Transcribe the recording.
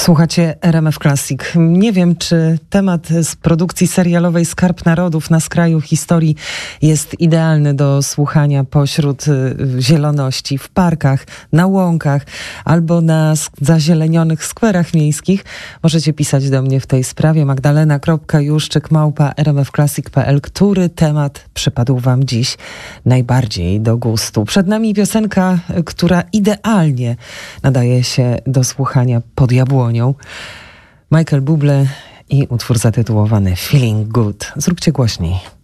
Słuchacie RMF Classic. Nie wiem, czy temat z produkcji serialowej Skarb Narodów na skraju historii jest idealny do słuchania pośród zieloności, w parkach, na łąkach albo na zazielenionych skwerach miejskich. Możecie pisać do mnie w tej sprawie. magdalena.juszczyk@rmfclassic.pl. Który temat przypadł wam dziś najbardziej do gustu? Przed nami piosenka, która idealnie nadaje się do słuchania pod jabłonią. Michael Bublé i utwór zatytułowany Feeling Good. Zróbcie głośniej.